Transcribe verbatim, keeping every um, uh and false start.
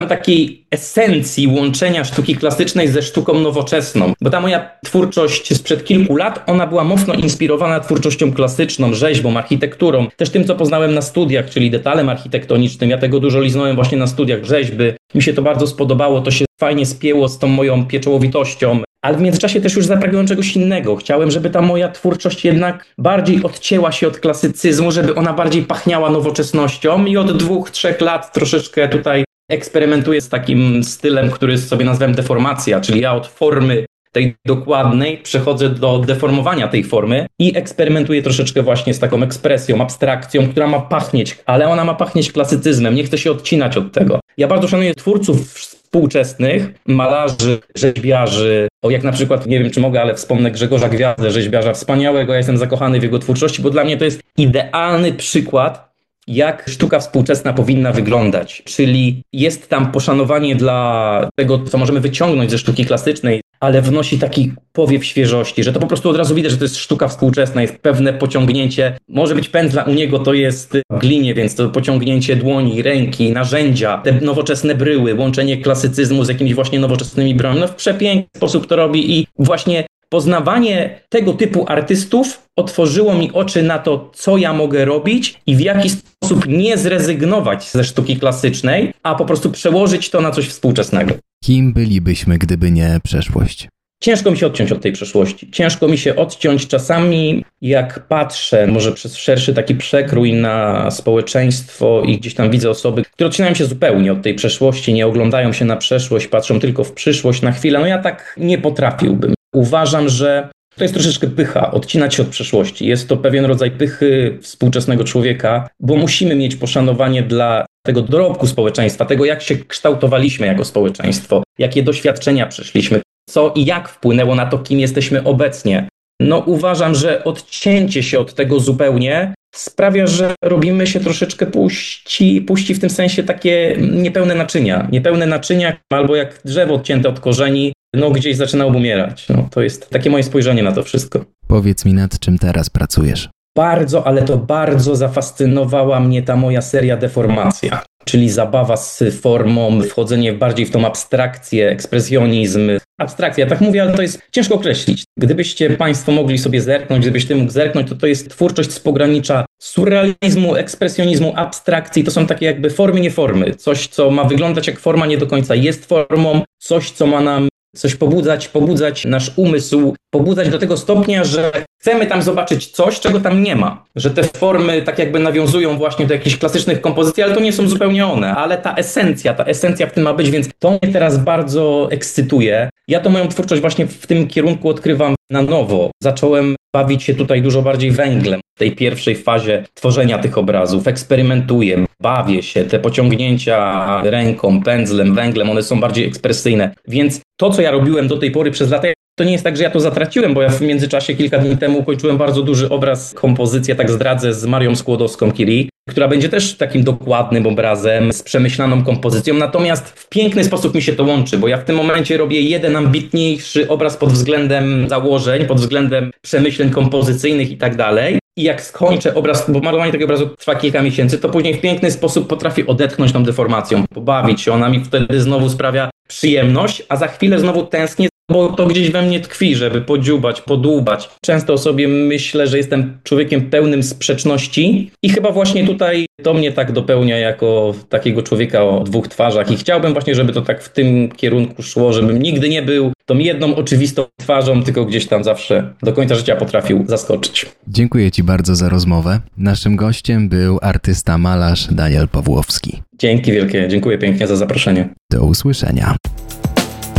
takiej esencji łączenia sztuki klasycznej ze sztuką nowoczesną, bo ta moja twórczość sprzed kilku lat, ona była mocno inspirowana twórczością klasyczną, rzeźbą, architekturą, też tym, co poznałem na studiach, czyli detalem architektonicznym. Ja tego dużo liznąłem właśnie na studiach rzeźby. Mi się to bardzo spodobało, to się fajnie spięło z tą moją pieczołowitością, ale w międzyczasie też już zapragnąłem czegoś innego. Chciałem, żeby ta moja twórczość jednak bardziej odcięła się od klasycyzmu, żeby ona bardziej pachniała nowoczesnością i od dwóch, trzech lat troszeczkę tutaj eksperymentuję z takim stylem, który sobie nazwałem deformacja, czyli ja od formy tej dokładnej przechodzę do deformowania tej formy i eksperymentuję troszeczkę właśnie z taką ekspresją, abstrakcją, która ma pachnieć, ale ona ma pachnieć klasycyzmem, nie chcę się odcinać od tego. Ja bardzo szanuję twórców współczesnych, malarzy, rzeźbiarzy, o jak na przykład, nie wiem czy mogę, ale wspomnę Grzegorza Gwiazdę, rzeźbiarza wspaniałego, ja jestem zakochany w jego twórczości, bo dla mnie to jest idealny przykład, jak sztuka współczesna powinna wyglądać, czyli jest tam poszanowanie dla tego, co możemy wyciągnąć ze sztuki klasycznej, ale wnosi taki powiew świeżości, że to po prostu od razu widać, że to jest sztuka współczesna, jest pewne pociągnięcie, może być pędzla, u niego to jest w glinie, więc to pociągnięcie dłoni, ręki, narzędzia, te nowoczesne bryły, łączenie klasycyzmu z jakimiś właśnie nowoczesnymi bryłami, no w przepiękny sposób to robi i właśnie poznawanie tego typu artystów otworzyło mi oczy na to, co ja mogę robić i w jaki sposób nie zrezygnować ze sztuki klasycznej, a po prostu przełożyć to na coś współczesnego. Kim bylibyśmy, gdyby nie przeszłość? Ciężko mi się odciąć od tej przeszłości. Ciężko mi się odciąć czasami, jak patrzę, może przez szerszy taki przekrój na społeczeństwo i gdzieś tam widzę osoby, które odcinają się zupełnie od tej przeszłości, nie oglądają się na przeszłość, patrzą tylko w przyszłość na chwilę. No ja tak nie potrafiłbym. Uważam, że to jest troszeczkę pycha, odcinać się od przeszłości. Jest to pewien rodzaj pychy współczesnego człowieka, bo musimy mieć poszanowanie dla tego dorobku społeczeństwa, tego jak się kształtowaliśmy jako społeczeństwo, jakie doświadczenia przeszliśmy, co i jak wpłynęło na to, kim jesteśmy obecnie. No uważam, że odcięcie się od tego zupełnie sprawia, że robimy się troszeczkę puści, puści w tym sensie takie niepełne naczynia. Niepełne naczynia albo jak drzewo odcięte od korzeni, no gdzieś zaczyna obumierać. No, to jest takie moje spojrzenie na to wszystko. Powiedz mi, nad czym teraz pracujesz? Bardzo, ale to bardzo zafascynowała mnie ta moja seria Deformacja, czyli zabawa z formą, wchodzenie bardziej w tą abstrakcję, ekspresjonizm. Abstrakcja, tak mówię, ale to jest ciężko określić. Gdybyście Państwo mogli sobie zerknąć, gdybyś Ty mógł zerknąć, to to jest twórczość z pogranicza surrealizmu, ekspresjonizmu, abstrakcji. To są takie jakby formy, nie formy. Coś, co ma wyglądać jak forma, nie do końca jest formą. Coś, co ma nam coś pobudzać, pobudzać nasz umysł, pobudzać do tego stopnia, że chcemy tam zobaczyć coś, czego tam nie ma. Że te formy tak jakby nawiązują właśnie do jakichś klasycznych kompozycji, ale to nie są zupełnie one. Ale ta esencja, ta esencja w tym ma być, więc to mnie teraz bardzo ekscytuje. Ja to moją twórczość właśnie w tym kierunku odkrywam na nowo. Zacząłem bawić się tutaj dużo bardziej węglem. W tej pierwszej fazie tworzenia tych obrazów eksperymentuję, bawię się, te pociągnięcia ręką, pędzlem, węglem, one są bardziej ekspresyjne. Więc to, co ja robiłem do tej pory przez lata, to nie jest tak, że ja to zatraciłem, bo ja w międzyczasie kilka dni temu ukończyłem bardzo duży obraz, kompozycję, tak zdradzę, z Marią Skłodowską-Curie, która będzie też takim dokładnym obrazem, z przemyślaną kompozycją, natomiast w piękny sposób mi się to łączy, bo ja w tym momencie robię jeden ambitniejszy obraz pod względem założeń, pod względem przemyśleń kompozycyjnych i tak dalej. I jak skończę obraz, bo malowanie tego obrazu trwa kilka miesięcy, to później w piękny sposób potrafię odetchnąć tą deformacją, pobawić się, ona mi wtedy znowu sprawia przyjemność, a za chwilę znowu tęsknię, bo to gdzieś we mnie tkwi, żeby podziubać, podłubać. Często o sobie myślę, że jestem człowiekiem pełnym sprzeczności i chyba właśnie tutaj to mnie tak dopełnia jako takiego człowieka o dwóch twarzach i chciałbym właśnie, żeby to tak w tym kierunku szło, żebym nigdy nie był tą jedną oczywistą twarzą, tylko gdzieś tam zawsze do końca życia potrafił zaskoczyć. Dziękuję Ci bardzo za rozmowę. Naszym gościem był artysta, malarz Daniel Pawłowski. Dzięki wielkie, dziękuję pięknie za zaproszenie. Do usłyszenia.